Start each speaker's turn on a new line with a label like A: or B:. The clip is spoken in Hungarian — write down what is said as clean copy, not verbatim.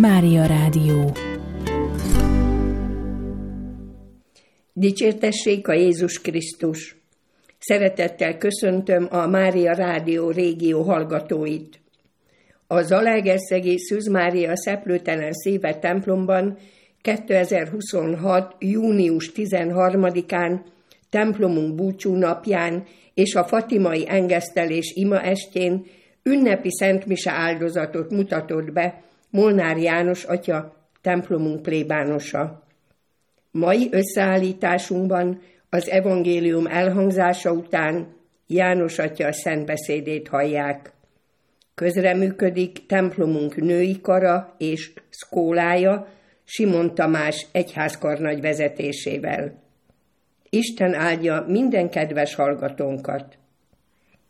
A: Mária Rádió.
B: Dicsértessék a Jézus Krisztus! Szeretettel köszöntöm a Mária Rádió régió hallgatóit. A zalaegerszegi Szűz Mária Szeplőtelen Szíve templomban 2026. június 13-án, templomunk búcsúnapján és a fatimai engesztelés imaestjén ünnepi szentmise áldozatot mutatott be Molnár János atya, templomunk plébánosa. Mai összeállításunkban az evangélium elhangzása után János atya szentbeszédét hallják. Közreműködik templomunk női kara és szkólája Simon Tamás egyházkarnagy vezetésével. Isten áldja minden kedves hallgatónkat!